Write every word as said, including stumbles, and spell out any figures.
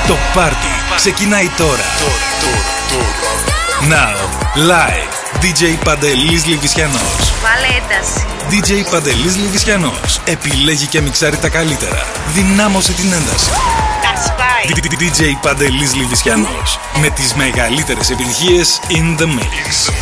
Το πάρτι ξεκινάει τώρα. Now, live, ντι τζέι Παντελής Λιβυσιανός. Βάλε ένταση. ντι τζέι Παντελής Λιβυσιανός επιλέγει και μιξάρει τα καλύτερα. Δυνάμωσε την ένταση. Τα σπάει. ντι τζέι Παντελής Λιβυσιανός με τις μεγαλύτερες επιτυχίες in the mix.